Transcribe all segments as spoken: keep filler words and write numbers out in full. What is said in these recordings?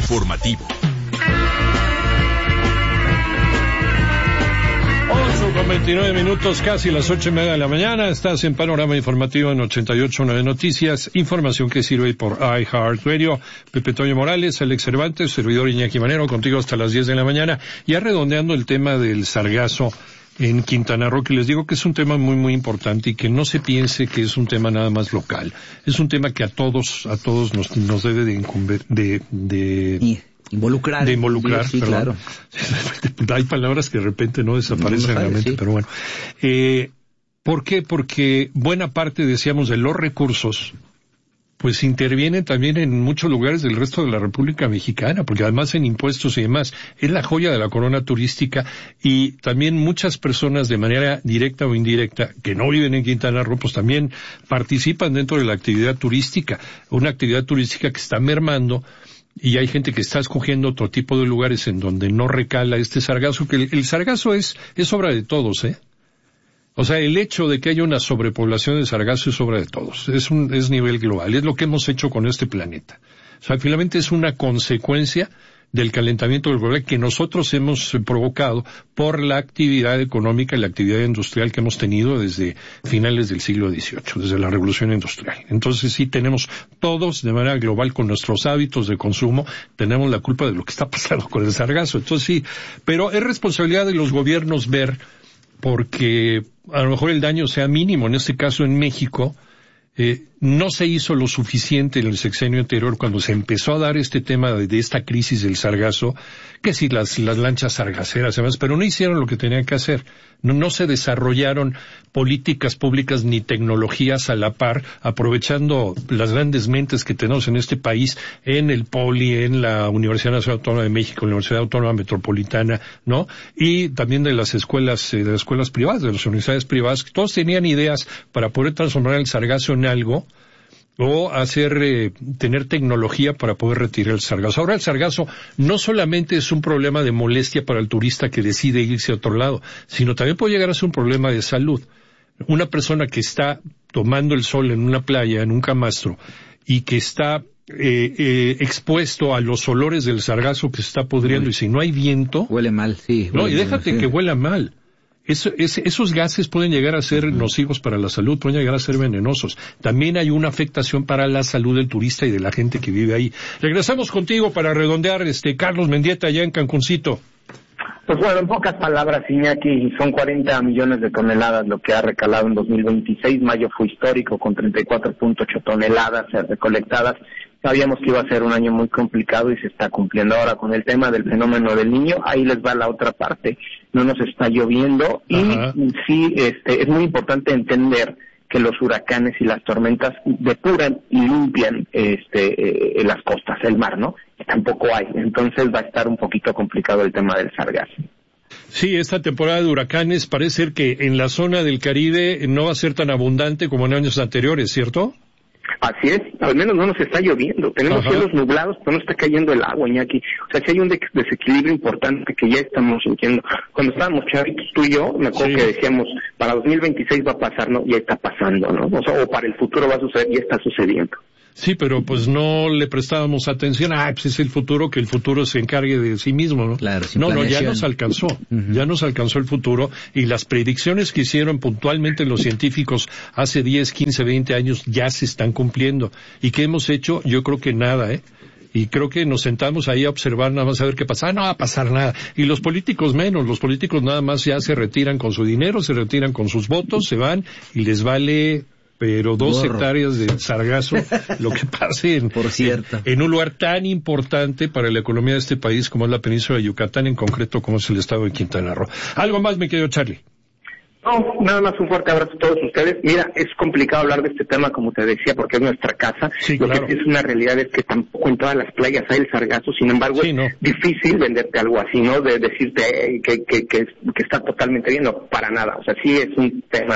informativo. ocho con veintinueve minutos, casi las ocho y media de la mañana. Estás en Panorama Informativo en ochenta y ocho punto nueve Noticias. Información que sirve por iHeartRadio. Pepe Toño Morales, Alex Cervantes, servidor Iñaki Manero, contigo hasta las diez de la mañana. Ya redondeando el tema del sargazo en Quintana Roo, que les digo que es un tema muy, muy importante y que no se piense que es un tema nada más local. Es un tema que a todos, a todos nos, nos debe de incumber, de, de... Y... Involucrar. De involucrar, sí, sí, claro. Hay palabras que de repente no desaparecen en la mente, sí. Pero bueno. Eh, ¿Por qué? Porque buena parte, decíamos, de los recursos, pues intervienen también en muchos lugares del resto de la República Mexicana, porque además en impuestos y demás, es la joya de la corona turística, y también muchas personas de manera directa o indirecta, que no viven en Quintana Roo, pues también participan dentro de la actividad turística, una actividad turística que está mermando. Y hay gente que está escogiendo otro tipo de lugares en donde no recala este sargazo, que el, el sargazo es, es obra de todos, ¿eh? O sea, el hecho de que haya una sobrepoblación de sargazo es obra de todos. Es un, es nivel global. Es lo que hemos hecho con este planeta. O sea, finalmente es una consecuencia del calentamiento global que nosotros hemos provocado por la actividad económica y la actividad industrial que hemos tenido desde finales del siglo dieciocho, desde la revolución industrial. Entonces sí tenemos todos de manera global con nuestros hábitos de consumo, tenemos la culpa de lo que está pasando con el sargazo. Entonces sí, pero es responsabilidad de los gobiernos ver, porque a lo mejor el daño sea mínimo. En este caso en México, Eh, no se hizo lo suficiente en el sexenio anterior cuando se empezó a dar este tema de, de esta crisis del sargazo, que sí, las, las lanchas sargaceras y demás, pero no hicieron lo que tenían que hacer. No, no se desarrollaron políticas públicas ni tecnologías a la par, aprovechando las grandes mentes que tenemos en este país, en el Poli, en la Universidad Nacional Autónoma de México, en la Universidad Autónoma Metropolitana, ¿no? Y también de las escuelas, eh, de las escuelas privadas, de las universidades privadas, que todos tenían ideas para poder transformar el sargazo en algo, o hacer, eh, tener tecnología para poder retirar el sargazo. Ahora el sargazo no solamente es un problema de molestia para el turista que decide irse a otro lado, sino también puede llegar a ser un problema de salud. Una persona que está tomando el sol en una playa, en un camastro, y que está eh, eh, expuesto a los olores del sargazo que se está pudriendo, y si no hay viento... Huele mal, sí. No, y mal, déjate sí. que huela mal. Eso, es, esos gases pueden llegar a ser nocivos para la salud, pueden llegar a ser venenosos. También hay una afectación para la salud del turista y de la gente que vive ahí. Regresamos contigo para redondear, este Carlos Mendieta, allá en Cancuncito. Pues bueno, en pocas palabras, Iñaki, son cuarenta millones de toneladas lo que ha recalado en dos mil veintiséis. Mayo fue histórico con treinta y cuatro punto ocho toneladas recolectadas. Sabíamos que iba a ser un año muy complicado y se está cumpliendo ahora con el tema del fenómeno del Niño. Ahí les va la otra parte. No nos está lloviendo y Ajá. sí, este, es muy importante entender que los huracanes y las tormentas depuran y limpian este, eh, las costas, el mar, ¿no? Que tampoco hay. Entonces va a estar un poquito complicado el tema del sargazo. Sí, esta temporada de huracanes parece ser que en la zona del Caribe no va a ser tan abundante como en años anteriores, ¿cierto? Así es, al menos no nos está lloviendo, tenemos Ajá. cielos nublados, pero no está cayendo el agua, Iñaki. O sea, si hay un de- desequilibrio importante que ya estamos sintiendo. Cuando estábamos chavitos tú y yo, me acuerdo Sí. que decíamos, para dos mil veintiséis va a pasar, ¿no? Ya está pasando, ¿no? O sea, o para el futuro va a suceder, ya está sucediendo. Sí, pero pues no le prestábamos atención. Ah, pues es el futuro, que el futuro se encargue de sí mismo, ¿no? Claro, sin no, no, ya planeación. nos alcanzó. Uh-huh. Ya nos alcanzó el futuro y las predicciones que hicieron puntualmente los científicos hace diez, quince, veinte años ya se están cumpliendo. ¿Y qué hemos hecho? Yo creo que nada, ¿eh? Y creo que nos sentamos ahí a observar nada más a ver qué pasa. Ah, no va a pasar nada. Y los políticos menos. Los políticos nada más ya se retiran con su dinero, se retiran con sus votos, se van y les vale... pero dos Gorro. hectáreas de sargazo, lo que pase en, Por cierto. en, en un lugar tan importante para la economía de este país como es la península de Yucatán, en concreto como es el estado de Quintana Roo. ¿Algo más, mi querido Charlie? No, nada más un fuerte abrazo a todos ustedes. Mira, es complicado hablar de este tema, como te decía, porque es nuestra casa. Sí, Lo claro. que sí es una realidad es que tampoco en todas las playas hay el sargazo, sin embargo, Sí, es no. difícil venderte algo así, ¿no? De decirte eh, que, que, que, que está totalmente bien, no, para nada. O sea, sí es un tema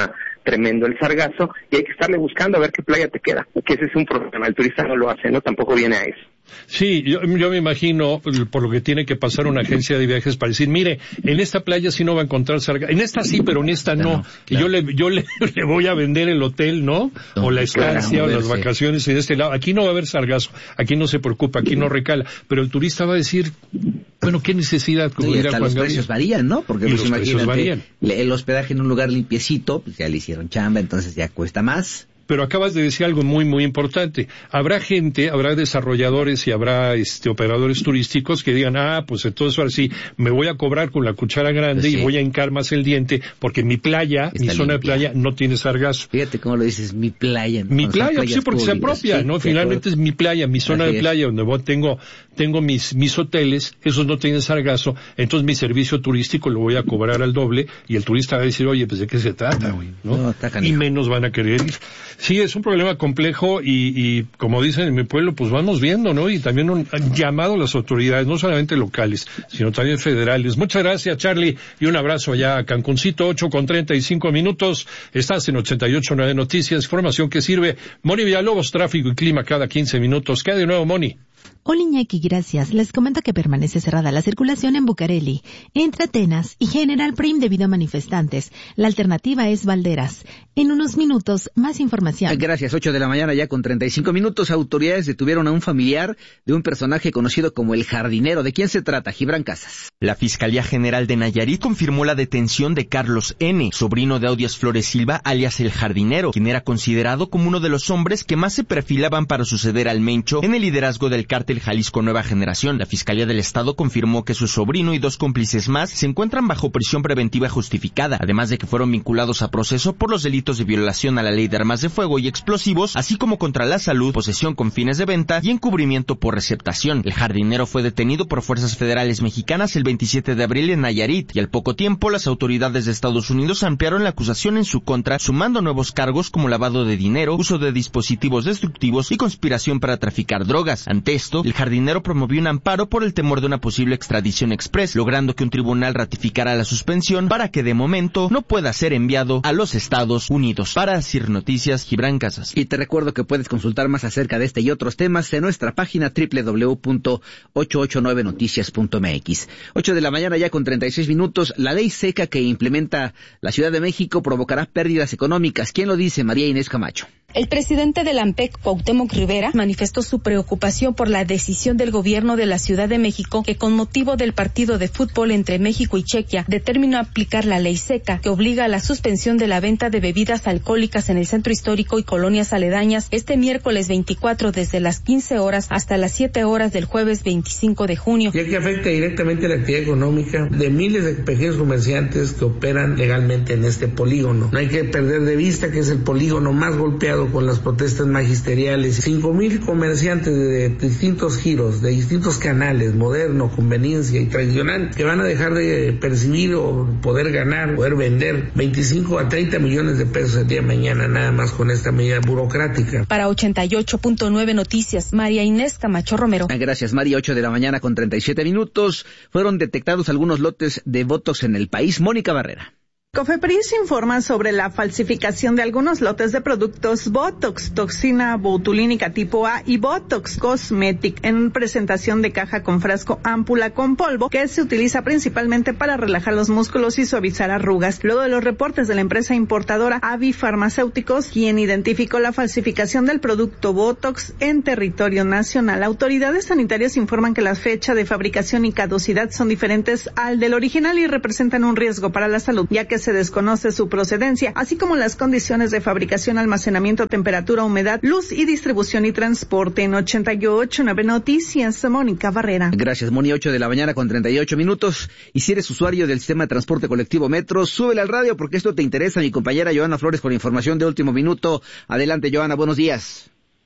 tremendo el sargazo, y hay que estarle buscando a ver qué playa te queda, porque ese es un problema, el turista no lo hace, no, tampoco viene a eso. Sí, yo, yo me imagino, por lo que tiene que pasar una agencia de viajes para decir, mire, en esta playa sí no va a encontrar sargazo, en esta sí, pero en esta no, claro, claro. Y yo le, yo le, le voy a vender el hotel, ¿no? no o la estancia, claro, o las vacaciones en este lado, aquí no va a haber sargazo, aquí no se preocupa, aquí no recala, pero el turista va a decir, bueno, ¿qué necesidad? Como no, y hasta los precios varían, ¿no? Porque pues, imagínate, el hospedaje en un lugar limpiecito, pues ya le hicieron chamba, entonces ya cuesta más. Pero acabas de decir algo muy, muy importante. Habrá gente, habrá desarrolladores y habrá este operadores turísticos que digan, ah, pues entonces ahora sí, me voy a cobrar con la cuchara grande pues sí. y voy a hincar más el diente porque mi playa, Está mi zona limpia. de playa no tiene sargazo. Fíjate cómo lo dices, mi playa. Mi playa, sí, porque públicas. se apropia, sí, ¿no? Finalmente es mi playa, mi zona Así de playa, es. donde voy, tengo, tengo mis, mis hoteles, esos no tienen sargazo, entonces mi servicio turístico lo voy a cobrar al doble y el turista va a decir, oye, pues de qué se trata, güey, ¿no? no y menos van a querer ir. Sí, es un problema complejo y, y como dicen en mi pueblo, pues vamos viendo, ¿no? Y también un llamado a las autoridades, no solamente locales, sino también federales. Muchas gracias, Charlie, y un abrazo allá a Cancuncito, ocho con treinta y cinco minutos. Estás en ochenta y ocho punto nueve Noticias, información que sirve. Moni Villalobos, tráfico y clima cada quince minutos. ¿Qué hay de nuevo, Moni? Hola Iñaki, gracias. Les comento que permanece cerrada la circulación en Bucareli, entre Atenas y General Prim debido a manifestantes. La alternativa es Valderas. En unos minutos, más información. Gracias, ocho de la mañana ya con treinta y cinco minutos. Autoridades detuvieron a un familiar de un personaje conocido como el Jardinero. ¿De quién se trata? Gibran Casas. La Fiscalía General de Nayarit confirmó la detención de Carlos N., sobrino de Audias Flores Silva, alias el Jardinero, quien era considerado como uno de los hombres que más se perfilaban para suceder al Mencho en el liderazgo del cártel Jalisco Nueva Generación. La Fiscalía del Estado confirmó que su sobrino y dos cómplices más se encuentran bajo prisión preventiva justificada, además de que fueron vinculados a proceso por los delitos de violación a la ley de armas de fuego y explosivos, así como contra la salud, posesión con fines de venta y encubrimiento por receptación. El Jardinero fue detenido por fuerzas federales mexicanas el veintisiete de abril en Nayarit y al poco tiempo las autoridades de Estados Unidos ampliaron la acusación en su contra, sumando nuevos cargos como lavado de dinero, uso de dispositivos destructivos y conspiración para traficar drogas. Ante esto, el Jardinero promovió un amparo por el temor de una posible extradición express, logrando que un tribunal ratificara la suspensión para que de momento no pueda ser enviado a los Estados Unidos. Para Sir Noticias, Gibran Casas. Y te recuerdo que puedes consultar más acerca de este y otros temas en nuestra página doble u doble u doble u punto ochocientos ochenta y nueve noticias punto m x. ocho de la mañana ya con treinta y seis minutos. La ley seca que implementa la Ciudad de México provocará pérdidas económicas. ¿Quién lo dice? María Inés Camacho. El presidente del AMPEC, Cuauhtémoc Rivera, manifestó su preocupación por la decisión del gobierno de la Ciudad de México que con motivo del partido de fútbol entre México y Chequia determinó aplicar la ley seca que obliga a la suspensión de la venta de bebidas alcohólicas en el centro histórico y colonias aledañas este miércoles veinticuatro desde las quince horas hasta las siete horas del jueves veinticinco de junio. Ya que afecta directamente la actividad económica de miles de pequeños comerciantes que operan legalmente en este polígono. No hay que perder de vista que es el polígono más golpeado con las protestas magisteriales. Cinco mil comerciantes de distintos giros, de distintos canales, moderno, conveniencia y tradicional, que van a dejar de percibir o poder ganar, poder vender veinticinco a treinta millones de pesos el día de mañana, nada más con esta medida burocrática. Para ochenta y ocho punto nueve Noticias, María Inés Camacho Romero. Gracias, María. ocho de la mañana con treinta y siete minutos. Fueron detectados algunos lotes de Botox en el país. Mónica Barrera. Cofepris informa sobre la falsificación de algunos lotes de productos Botox, toxina botulínica tipo A y Botox Cosmetic en presentación de caja con frasco ámpula con polvo que se utiliza principalmente para relajar los músculos y suavizar arrugas. Luego de los reportes de la empresa importadora Avi Farmacéuticos, quien identificó la falsificación del producto Botox en territorio nacional, autoridades sanitarias informan que la fecha de fabricación y caducidad son diferentes al del original y representan un riesgo para la salud, ya que se desconoce su procedencia, así como las condiciones de fabricación, almacenamiento, temperatura, humedad, luz y distribución y transporte. En ochenta y ocho punto nueve Noticias, Mónica Barrera. Gracias, Moni. ocho de la mañana con treinta y ocho minutos. Y si eres usuario del sistema de transporte colectivo Metro, súbele al radio porque esto te interesa. Mi compañera Joana Flores con información de último minuto. Adelante, Joana, buenos días.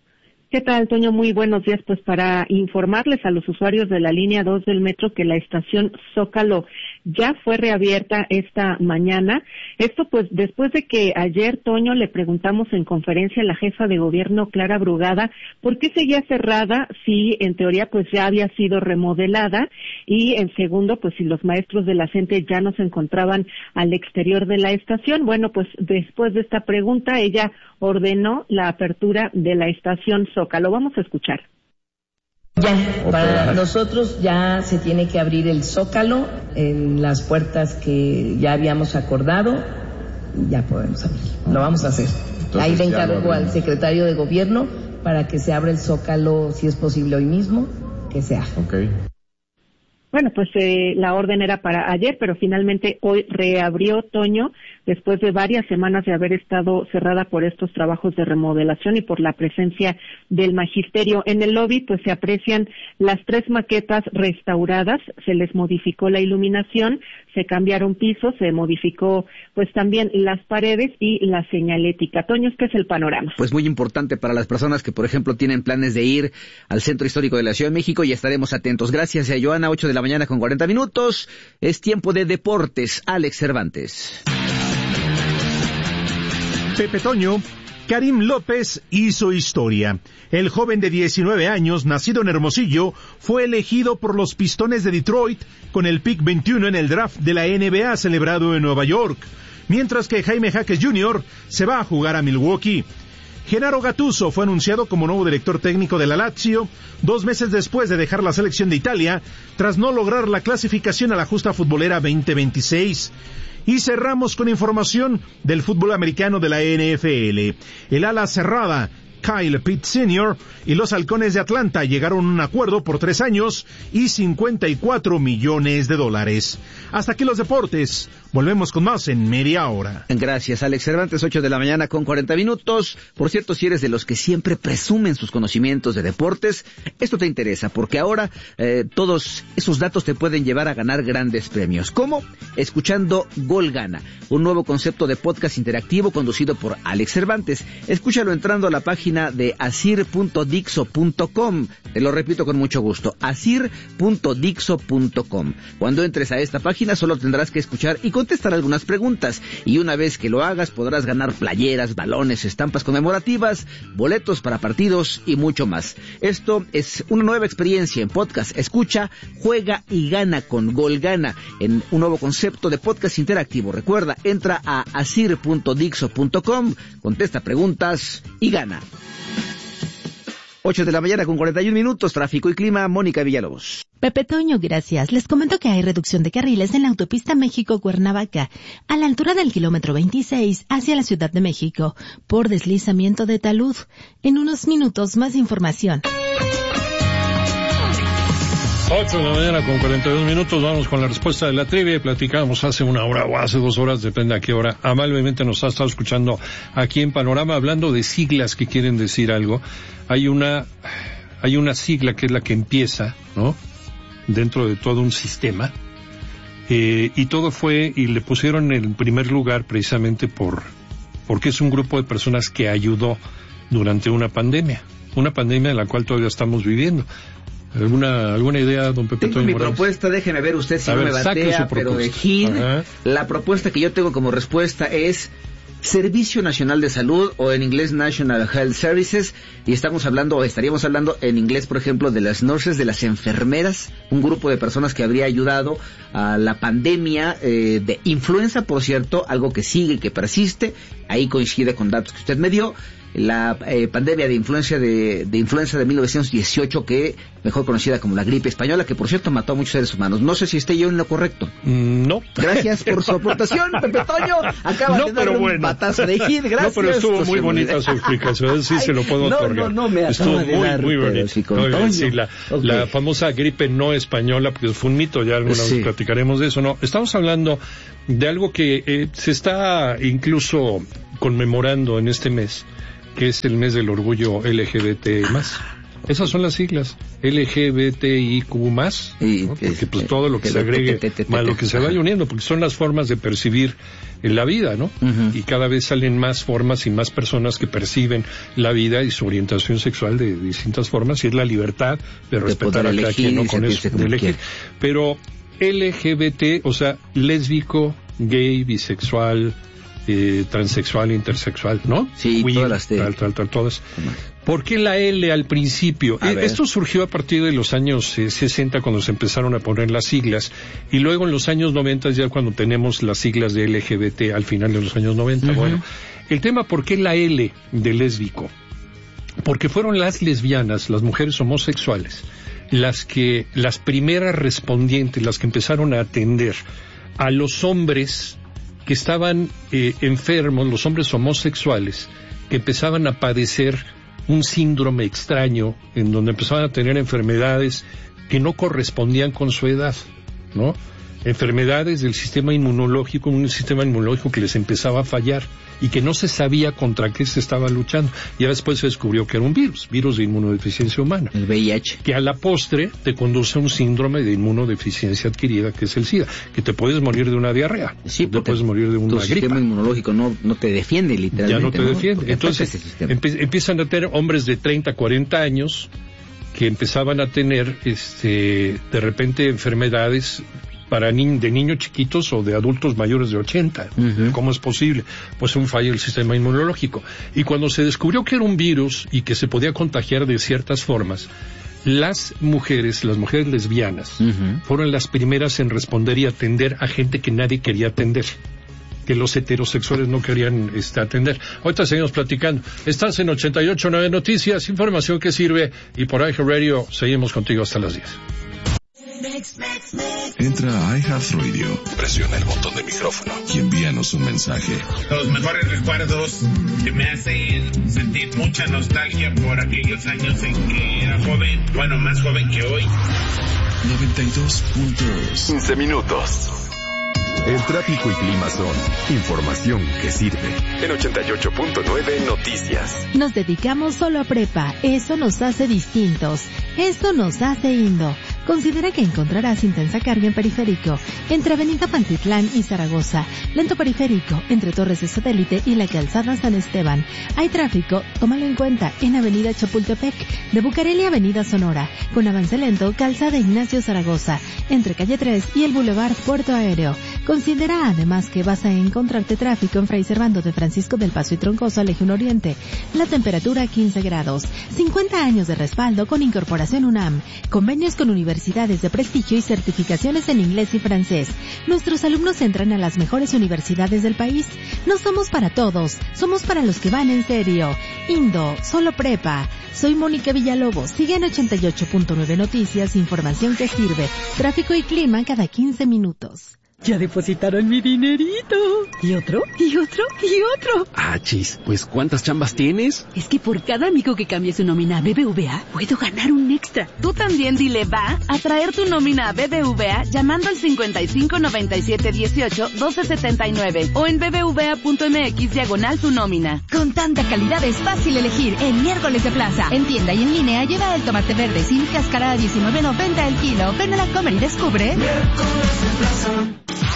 ¿Qué tal, Toño? Muy buenos días. Pues para informarles a los usuarios de la línea dos del metro que la estación Zócalo ya fue reabierta esta mañana. Esto pues después de que ayer, Toño, le preguntamos en conferencia a la jefa de gobierno, Clara Brugada, por qué seguía cerrada si en teoría pues ya había sido remodelada, y en segundo, pues si los maestros de la CENTE ya no se encontraban al exterior de la estación. Bueno, pues después de esta pregunta, ella ordenó la apertura de la estación Zócalo. Vamos a escuchar. Ya, para nosotros ya se tiene que abrir el Zócalo en las puertas que ya habíamos acordado y ya podemos abrir. Lo vamos a hacer. Entonces, ahí le encargo al secretario de gobierno para que se abra el Zócalo, si es posible hoy mismo, que se haga. Okay. Bueno, pues eh, la orden era para ayer, pero finalmente hoy reabrió, Toño, después de varias semanas de haber estado cerrada por estos trabajos de remodelación y por la presencia del magisterio. En el lobby pues se aprecian las tres maquetas restauradas, se les modificó la iluminación, se cambiaron pisos, se modificó pues también las paredes y la señalética. Toño, este es el panorama. Pues muy importante para las personas que, por ejemplo, tienen planes de ir al Centro Histórico de la Ciudad de México, y estaremos atentos. Gracias a Joana, ocho de la mañana con cuarenta minutos. Es tiempo de deportes. Alex Cervantes. Pepe Toño, Karim López hizo historia. El joven de diecinueve años, nacido en Hermosillo, fue elegido por los Pistones de Detroit con el pick veintiuno en el draft de la N B A celebrado en Nueva York, mientras que Jaime Jaquez junior se va a jugar a Milwaukee. Gennaro Gattuso fue anunciado como nuevo director técnico de la Lazio, dos meses después de dejar la selección de Italia, tras no lograr la clasificación a la justa futbolera veinte veintiséis. Y cerramos con información del fútbol americano de la N F L. El ala cerrada, Kyle Pitts senior y los Halcones de Atlanta llegaron a un acuerdo por tres años y cincuenta y cuatro millones de dólares. Hasta aquí los deportes. Volvemos con más en media hora. Gracias, Alex Cervantes, ocho de la mañana con cuarenta minutos. Por cierto, si eres de los que siempre presumen sus conocimientos de deportes, esto te interesa, porque ahora eh, todos esos datos te pueden llevar a ganar grandes premios. ¿Cómo? Escuchando Gol Gana, un nuevo concepto de podcast interactivo conducido por Alex Cervantes. Escúchalo entrando a la página de asir punto dixo punto com. Te lo repito con mucho gusto, asir punto dixo punto com. Cuando entres a esta página solo tendrás que escuchar y contestar algunas preguntas, y una vez que lo hagas podrás ganar playeras, balones, estampas conmemorativas, boletos para partidos y mucho más. Esto es una nueva experiencia en podcast. Escucha, juega y gana con Gol Gana, en un nuevo concepto de podcast interactivo. Recuerda, entra a asir punto dixo punto com, contesta preguntas y gana. ocho de la mañana con cuarenta y un minutos, tráfico y clima, Mónica Villalobos. Pepe Toño, gracias. Les comento que hay reducción de carriles en la autopista México-Cuernavaca, a la altura del kilómetro veintiséis hacia la Ciudad de México, por deslizamiento de talud. En unos minutos, más información. ocho de la mañana con cuarenta y dos minutos, vamos con la respuesta de la trivia. Platicábamos hace una hora o hace dos horas, depende a qué hora. Amablemente nos ha estado escuchando aquí en Panorama, hablando de siglas que quieren decir algo. Hay una, hay una sigla que es la que empieza, ¿no?, dentro de todo un sistema, eh, y todo fue, y le pusieron en primer lugar precisamente por, porque es un grupo de personas que ayudó durante una pandemia, una pandemia en la cual todavía estamos viviendo. ¿Alguna, alguna idea, don Pepe Tengo Toño mi Morales? Propuesta, déjeme ver usted si a no ver, me batea, pero de Gil, la propuesta que yo tengo como respuesta es Servicio Nacional de Salud, o en inglés National Health Services, y estamos hablando, o estaríamos hablando en inglés, por ejemplo, de las nurses, de las enfermeras, un grupo de personas que habría ayudado a la pandemia eh, de influenza, por cierto, algo que sigue y que persiste. Ahí coincide con datos que usted me dio. La eh, pandemia de influenza de, de influenza de mil novecientos dieciocho, que mejor conocida como la gripe española, que por cierto mató a muchos seres humanos. No sé si esté yo en lo correcto. Mm, no. Gracias por su aportación, Pepe Toño. Acaba no, de darle bueno. un batazo de hit. Gracias. No, pero estuvo muy bonita su explicación. Sí, se lo puedo no, otorgar. No, no, me estuvo de muy, dar, muy bonito. Sí, con no, Toño. sí, la, okay. la famosa gripe no española, porque fue un mito, ya alguna vez sí. platicaremos de eso. No, estamos hablando de algo que eh, se está incluso conmemorando en este mes, que es el mes del orgullo L G B T más. Esas son las siglas, L G B T I Q más, ¿no? Porque pues todo lo que se agregue, más lo que se vaya uniendo, porque son las formas de percibir en la vida, ¿no? Uh-huh. Y cada vez salen más formas y más personas que perciben la vida y su orientación sexual de distintas formas, y es la libertad de respetar a cada quien, ¿no? Con eso, de elegir. Pero L G B T, o sea, lésbico, gay, bisexual, eh, transexual, intersexual, ¿no? Sí, Queer, todas las de... tal, tal, tal, todas. ¿Por qué la L al principio? Eh, esto surgió a partir de los años eh, sesenta, cuando se empezaron a poner las siglas, y luego en los años noventa, ya cuando tenemos las siglas de L G B T al final de los años noventa. Uh-huh. Bueno, el tema, ¿por qué la L de lésbico? Porque fueron las lesbianas, las mujeres homosexuales, las que, las primeras respondientes, las que empezaron a atender a los hombres que estaban eh, enfermos, los hombres homosexuales, que empezaban a padecer un síndrome extraño, en donde empezaban a tener enfermedades que no correspondían con su edad, ¿no? Enfermedades del sistema inmunológico, un sistema inmunológico que les empezaba a fallar y que no se sabía contra qué se estaba luchando. Ya después se descubrió que era un virus, virus de inmunodeficiencia humana. El V I H. Que a la postre te conduce a un síndrome de inmunodeficiencia adquirida, que es el SIDA, que te puedes morir de una diarrea. Sí, te puedes morir de una gripe. Tu sistema inmunológico no, no te defiende, literalmente. Ya no te ¿no? defiende. Porque entonces empie- empiezan a tener hombres de treinta, cuarenta años que empezaban a tener, este, de repente enfermedades para ni- de niños chiquitos o de adultos mayores de ochenta. Uh-huh. ¿Cómo es posible? Pues un fallo del sistema inmunológico. Y cuando se descubrió que era un virus y que se podía contagiar de ciertas formas, las mujeres, las mujeres lesbianas, uh-huh. fueron las primeras en responder y atender a gente que nadie quería atender, que los heterosexuales no querían este, atender. Ahorita seguimos platicando. Estás en ochenta y ocho punto nueve Noticias, información que sirve, y por iHeartRadio seguimos contigo hasta las diez. Entra a iHeartRadio, presiona el botón de micrófono y envíanos un mensaje. Los mejores recuerdos que me hacen sentir mucha nostalgia por aquellos años en que era joven, bueno, más joven que hoy. noventa y dos punto dos. quince minutos. El tráfico y clima son información que sirve. En ochenta y ocho punto nueve Noticias. Nos dedicamos solo a prepa. Eso nos hace distintos. Eso nos hace Indo. Considera que encontrarás intensa carga en Periférico, entre Avenida Pantitlán y Zaragoza, lento Periférico, entre Torres de Satélite y la Calzada San Esteban. Hay tráfico, tómalo en cuenta, en Avenida Chapultepec, de Bucareli a Avenida Sonora, con avance lento, Calzada Ignacio Zaragoza, entre Calle tres y el Boulevard Puerto Aéreo. Considera además que vas a encontrarte tráfico en Fray Servando de Francisco del Paso y Troncoso a Legión Oriente. La temperatura quince grados, cincuenta años de respaldo con Incorporación UNAM, convenios con universidades de prestigio y certificaciones en inglés y francés. Nuestros alumnos entran a las mejores universidades del país. No somos para todos, somos para los que van en serio. Indo, solo prepa. Soy Mónica Villalobos. Sigue en ochenta y ocho punto nueve Noticias, información que sirve. Tráfico y clima cada quince minutos. Ya depositaron mi dinerito. ¿Y otro? ¿Y otro? ¿Y otro? Ah, chis, pues ¿cuántas chambas tienes? Es que por cada amigo que cambie su nómina a B B V A, puedo ganar un extra. Tú también dile va a traer tu nómina a B B V A llamando al cincuenta y cinco noventa y siete dieciocho doce setenta y nueve o en bbva.mx diagonal tu nómina. Con tanta calidad es fácil elegir en miércoles de plaza. En tienda y en línea lleva el tomate verde sin cáscara a diecinueve noventa el kilo. Ven a la Comer y descubre. Miércoles de plaza.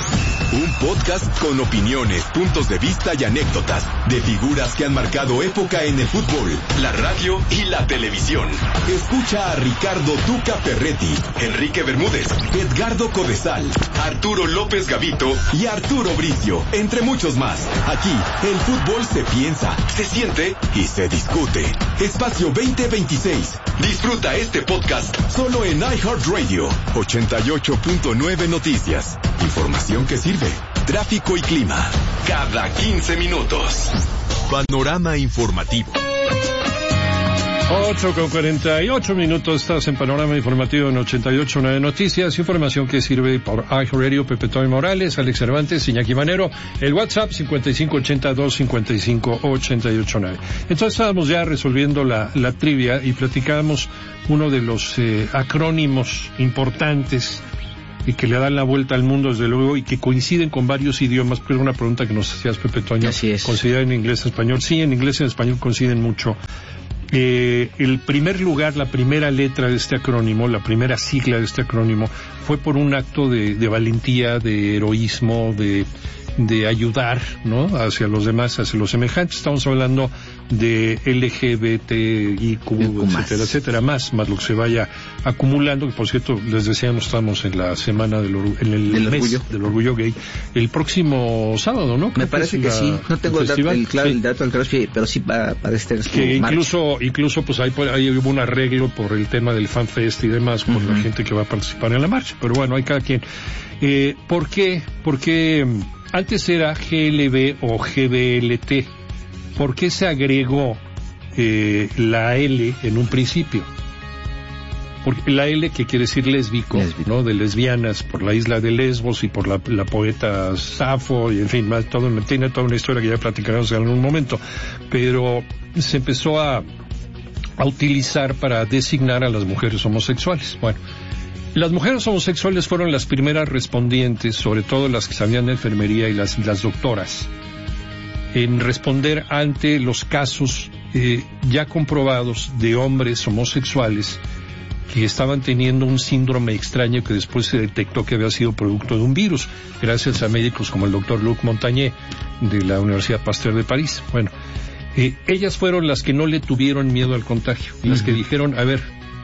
Un podcast con opiniones, puntos de vista y anécdotas de figuras que han marcado época en el fútbol, la radio y la televisión. Escucha a Ricardo Tuca Ferretti, Enrique Bermúdez, Edgardo Codesal, Arturo López Gavito y Arturo Bricio, entre muchos más. Aquí, el fútbol se piensa, se siente y se discute. Espacio veinte veintiséis. Disfruta este podcast solo en iHeartRadio. ochenta y ocho punto nueve Noticias. Información que sirve. Tráfico y clima. Cada quince minutos. Panorama informativo. ocho con cuarenta y ocho minutos, estás en Panorama Informativo en ochenta y ocho punto nueve Noticias, información que sirve por iHeartRadio. Pepe Toy Morales, Alex Cervantes, Iñaki Manero, el WhatsApp cincuenta y cinco ochenta y dos cincuenta y cinco ochenta y ocho nueve. Entonces estábamos ya resolviendo la, la trivia y platicábamos uno de los eh, acrónimos importantes y que le dan la vuelta al mundo, desde luego, y que coinciden con varios idiomas, pero una pregunta que nos hacías, Pepe Toño. Así es. ¿Coinciden en inglés y español? Sí, en inglés y en español coinciden mucho. Eh, el primer lugar, la primera letra de este acrónimo, la primera sigla de este acrónimo, fue por un acto de, de valentía, de heroísmo, de, de ayudar, ¿no? Hacia los demás, hacia los semejantes. Estamos hablando de L G B T I Q, etcétera, etcétera, más, más lo que se vaya acumulando, que por cierto, les decíamos, estamos en la semana del, or, en el del mes orgullo. del orgullo gay, el próximo sábado, ¿no? Creo Me parece que, que la, sí, no tengo el, dato, el, claro, sí. el dato del claro, pero sí para, para este que incluso, incluso pues ahí, ahí hubo un arreglo por el tema del FanFest y demás, con uh-huh. la gente que va a participar en la marcha, pero bueno, hay cada quien. Eh, ¿por qué? Porque antes era G L B o G B L T. ¿Por qué se agregó eh, la L en un principio? Porque la L, que quiere decir lésbico, lésbico, ¿no? De lesbianas, por la isla de Lesbos y por la, la poeta Safo, y en fin, más, todo, tiene toda una historia que ya platicaremos en algún momento. Pero se empezó a, a utilizar para designar a las mujeres homosexuales. Bueno, las mujeres homosexuales fueron las primeras respondientes, sobre todo las que sabían de enfermería y las, las doctoras, en responder ante los casos eh, ya comprobados de hombres homosexuales que estaban teniendo un síndrome extraño que después se detectó que había sido producto de un virus, gracias a médicos como el doctor Luc Montagnier de la Universidad Pasteur de París. Bueno, eh, ellas fueron las que no le tuvieron miedo al contagio, las uh-huh. que dijeron, a ver,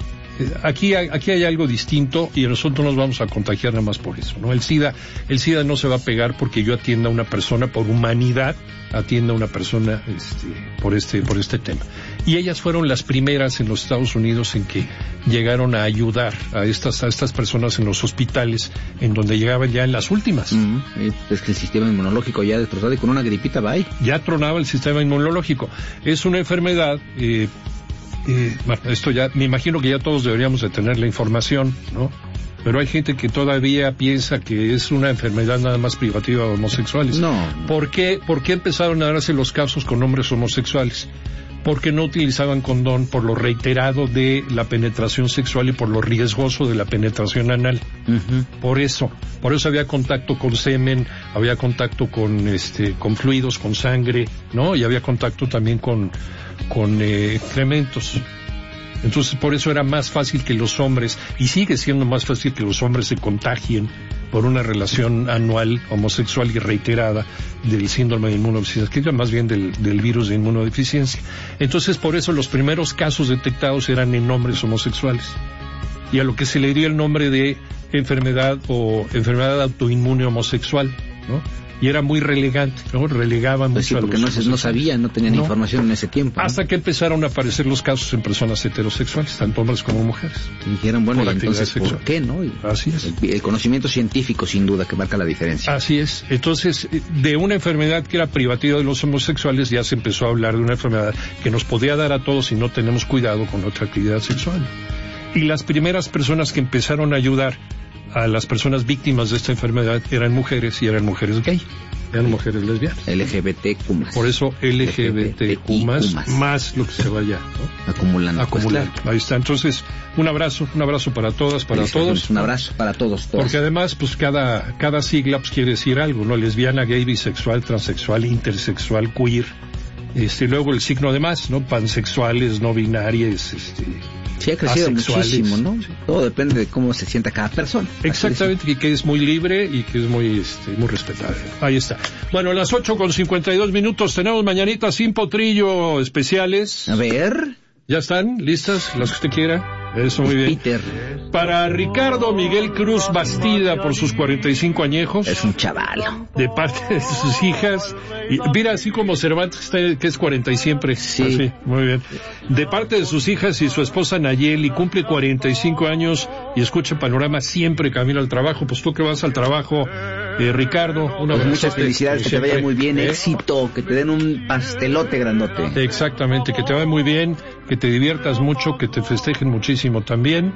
Aquí hay, aquí hay algo distinto y nosotros nos vamos a contagiar nada más por eso, ¿no? El SIDA, el SIDA no se va a pegar porque yo atienda a una persona, por humanidad, atienda a una persona, este, por este, por este tema. Y ellas fueron las primeras en los Estados Unidos en que llegaron a ayudar a estas, a estas personas en los hospitales, en donde llegaban ya en las últimas. Uh-huh. Es que el sistema inmunológico ya destrozado y con una gripita va ahí. Ya tronaba el sistema inmunológico. Es una enfermedad, eh, Eh, bueno, esto ya, me imagino que ya todos deberíamos de tener la información, ¿no? Pero hay gente que todavía piensa que es una enfermedad nada más privativa de homosexuales. No. ¿Por qué, por qué empezaron a darse los casos con hombres homosexuales? Porque no utilizaban condón, por lo reiterado de la penetración sexual y por lo riesgoso de la penetración anal. Uh-huh. Por eso, por eso había contacto con semen, había contacto con este, con fluidos, con sangre, ¿no? Y había contacto también con con eh, excrementos. Entonces por eso era más fácil que los hombres, y sigue siendo más fácil que los hombres se contagien por una relación anual homosexual y reiterada del síndrome de inmunodeficiencia, que más bien del, del virus de inmunodeficiencia. Entonces por eso los primeros casos detectados eran en hombres homosexuales, y a lo que se le dio el nombre de enfermedad o enfermedad autoinmune homosexual, ¿no? Y era muy relegante, ¿no? Relegaban pues mucho sí, porque a no, los no sabían, no tenían no. información en ese tiempo, ¿no? Hasta que empezaron a aparecer los casos en personas heterosexuales, tanto hombres como mujeres. Y dijeron, bueno, ¿y entonces sexual. por qué, no? Y así es. El, el conocimiento científico, sin duda, que marca la diferencia. Así es. Entonces, de una enfermedad que era privativa de los homosexuales, ya se empezó a hablar de una enfermedad que nos podía dar a todos si no tenemos cuidado con nuestra actividad sexual. Y las primeras personas que empezaron a ayudar a las personas víctimas de esta enfermedad eran mujeres, y eran mujeres gay, eran mujeres lesbianas. L G B T Q más. Por eso L G B T Q más, más lo que se vaya, ¿no? acumulando. Acumulando. Pues, ahí está. Entonces, un abrazo, un abrazo para todas, para Feliz todos. Un abrazo para todos, todos. Porque además, pues cada, cada sigla pues quiere decir algo, ¿no? Lesbiana, gay, bisexual, transexual, intersexual, queer. Este, luego el signo de más, ¿no? Pansexuales, no binarias, este... Sí, ha crecido muchísimo, ¿no? Sí. Todo depende de cómo se sienta cada persona. Exactamente, y que es muy libre y que es muy este, muy respetable. Ahí está. Bueno, a las ocho con cincuenta y dos minutos tenemos mañanitas sin potrillo especiales. A ver. ¿Ya están listas las que usted quiera? Eso, muy bien. Peter. Para Ricardo Miguel Cruz Bastida, por sus cuarenta y cinco añejos. Es un chaval. De parte de sus hijas. Y mira, así como Cervantes, que es cuarenta y siempre. Sí. Así, muy bien. De parte de sus hijas y su esposa Nayeli, cumple cuarenta y cinco años y escucha Panorama siempre camino al trabajo. Pues tú que vas al trabajo, eh, Ricardo, una pues muchas felicidades, que siempre, te vaya muy bien, ¿eh? Éxito, que te den un pastelote grandote. Exactamente, que te vaya muy bien, que te diviertas mucho, que te festejen muchísimo también,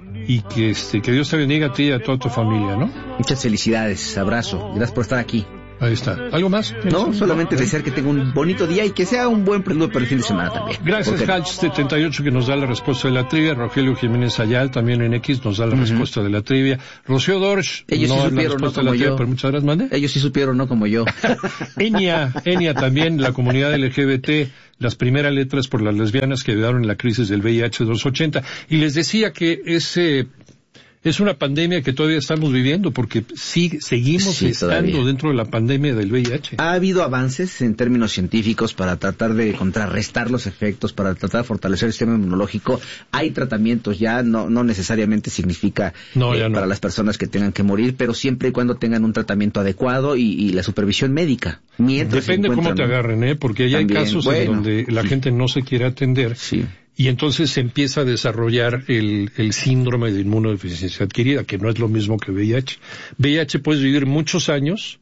y que este que Dios te bendiga a ti y a toda tu familia, ¿no? Muchas felicidades, abrazo, gracias por estar aquí. Ahí está. ¿Algo más? No, solamente desear que tenga un bonito día y que sea un buen preludio para el fin de semana también. Gracias, Hatch setenta y ocho, que nos da la respuesta de la trivia. Rogelio Jiménez Ayal, también en X, nos da la uh-huh. respuesta de la trivia. Rocío Dorsch, ellos no sí supieron, la no como de la yo. trivia, pero muchas gracias, mande. Ellos sí supieron, no como yo. Enia, Enia también, la comunidad L G B T, las primeras letras por las lesbianas que ayudaron en la crisis del V I H de los ochenta. Y les decía que ese... Es una pandemia que todavía estamos viviendo porque sí, seguimos sí, estando todavía dentro de la pandemia del V I H. Ha habido avances en términos científicos para tratar de contrarrestar los efectos, para tratar de fortalecer el sistema inmunológico. Hay tratamientos ya, no, no necesariamente significa no, eh, no. para las personas que tengan que morir, pero siempre y cuando tengan un tratamiento adecuado y, y la supervisión médica. Mientras Depende cómo te agarren, ¿eh? Porque ya También, hay casos bueno, en donde la sí. gente no se quiere atender. Sí. Y entonces se empieza a desarrollar el, el síndrome de inmunodeficiencia adquirida, que no es lo mismo que V I H. V I H puedes vivir muchos años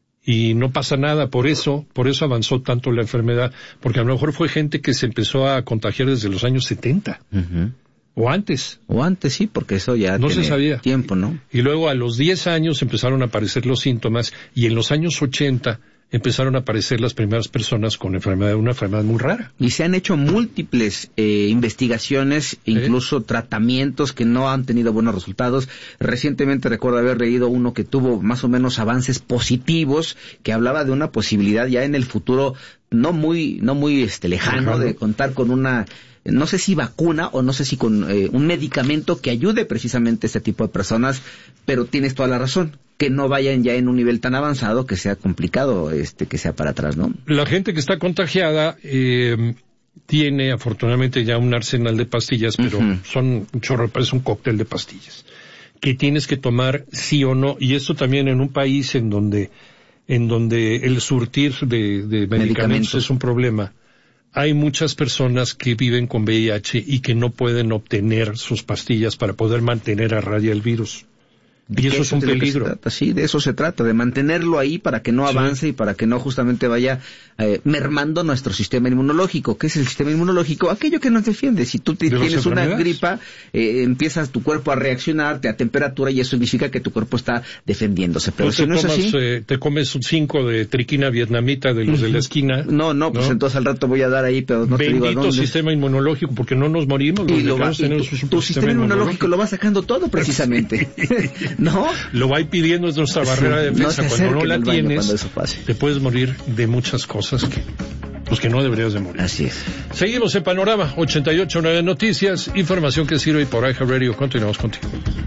y no pasa nada. Por eso, por eso avanzó tanto la enfermedad, porque a lo mejor fue gente que se empezó a contagiar desde los años setenta. Uh-huh. O antes. O antes, sí, porque eso ya no tiene se sabía. tiempo, ¿no? Y luego a los diez años empezaron a aparecer los síntomas, y en los años ochenta empezaron a aparecer las primeras personas con enfermedad, una enfermedad muy rara. Y se han hecho múltiples eh, investigaciones, incluso ¿Eh? tratamientos que no han tenido buenos resultados. Recientemente recuerdo haber leído uno que tuvo más o menos avances positivos, que hablaba de una posibilidad ya en el futuro no muy, no muy este lejano, Ajá. de contar con una, no sé si vacuna o no sé si con eh, un medicamento que ayude precisamente a este tipo de personas, pero tienes toda la razón, que no vayan ya en un nivel tan avanzado que sea complicado, este, que sea para atrás, ¿no? La gente que está contagiada eh, tiene afortunadamente ya un arsenal de pastillas, pero uh-huh. son un chorro, parece un cóctel de pastillas que tienes que tomar sí o no, y esto también en un país en donde en donde el surtir de, de medicamentos, medicamentos es un problema. Hay muchas personas que viven con V I H y que no pueden obtener sus pastillas para poder mantener a raya el virus. Y eso es un peligro. Trata, sí, de eso se trata, de mantenerlo ahí para que no avance sí. y para que no justamente vaya eh, mermando nuestro sistema inmunológico. ¿Qué es el sistema inmunológico? Aquello que nos defiende. Si tú te tienes una gripa, eh, empiezas tu cuerpo a reaccionarte a temperatura y eso significa que tu cuerpo está defendiéndose. Pero si no tomas, es así... Eh, te comes un cinco de triquina vietnamita de los de la esquina. No, no, pues ¿no? entonces al rato voy a dar ahí, pero no Bendito te digo a dónde. sistema inmunológico, porque no nos morimos. Y, lo va, y tu, tu sistema, sistema inmunológico, inmunológico lo va sacando todo precisamente. ¿No? Lo va pidiendo es nuestra barrera sí, de defensa. No cuando no la tienes, eso pase. te puedes morir de muchas cosas que, pues que no deberías de morir. Así es. Seguimos en Panorama ochenta y ocho punto nueve Noticias, información que sirve por iHeartRadio. Continuamos contigo.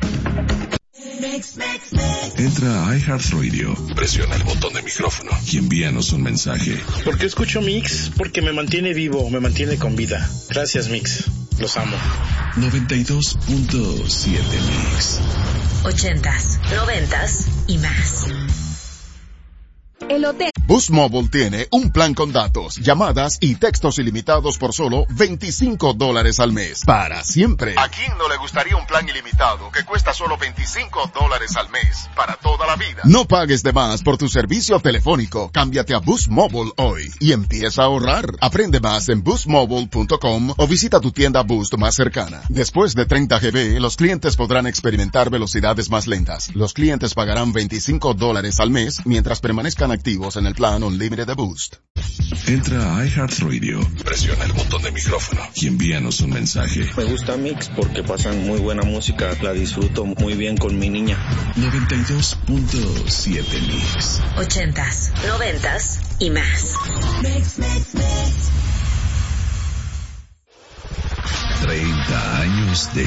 Entra a iHeartRadio, presiona el botón de micrófono y envíanos un mensaje. ¿Por qué escucho Mix? Porque me mantiene vivo, me mantiene con vida. Gracias, Mix. Los amo. noventa y dos punto siete Mix. Ochentas, noventas y más. El hotel. Boost Mobile tiene un plan con datos, llamadas y textos ilimitados por solo veinticinco dólares al mes. Para siempre. ¿A quién no le gustaría un plan ilimitado que cuesta solo veinticinco dólares al mes? Para toda la vida. No pagues de más por tu servicio telefónico. Cámbiate a Boost Mobile hoy y empieza a ahorrar. Aprende más en boost mobile punto com o visita tu tienda Boost más cercana. Después de treinta gigabytes, los clientes podrán experimentar velocidades más lentas. Los clientes pagarán veinticinco dólares al mes mientras permanezcan activos en el plan Unlimited de Boost. Entra a iHeartRadio, presiona el botón de micrófono y envíanos un mensaje. Me gusta Mix porque pasan muy buena música, la disfruto muy bien con mi niña. noventa y dos punto siete Mix. Ochentas, noventas y más. Mix, mix, mix. treinta años de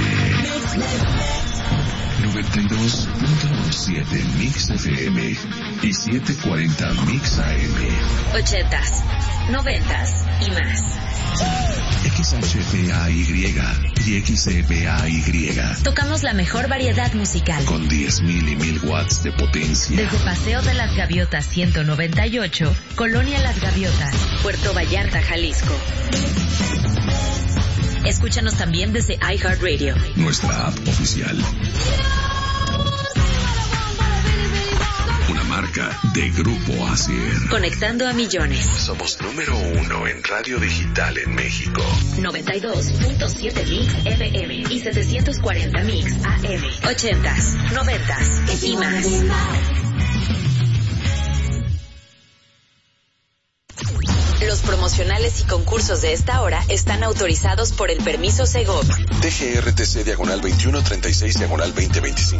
noventa y dos punto siete Mix F M y setecientos cuarenta Mix A M. Ochentas, noventas y más. X H P A Y y X E P A Y. Tocamos la mejor variedad musical. Con diez mil y mil watts de potencia. Desde Paseo de las Gaviotas ciento noventa y ocho, Colonia Las Gaviotas, Puerto Vallarta, Jalisco. Escúchanos también desde iHeartRadio. Nuestra app oficial. Una marca de Grupo Asier. Conectando a millones. Somos número uno en radio digital en México. noventa y dos punto siete Mix F M y setecientos cuarenta Mix A M. Ochentas, noventas y más. Los promocionales y concursos de esta hora están autorizados por el permiso Segov. T G R T C diagonal veintiuno treinta y seis diagonal veinte veinticinco.